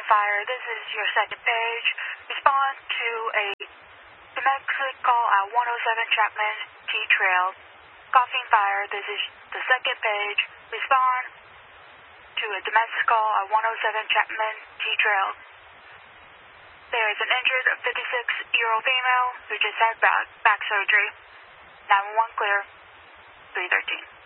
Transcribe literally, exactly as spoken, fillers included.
Fire, this is your second page. Respond to a domestic call at one oh seven Chapman T Trail. Coughing Fire, this is the second page. Respond to a domestic call at one oh seven Chapman T Trail. There is an injured fifty-six-year-old female who just had back, back surgery. nine one one clear, three thirteen.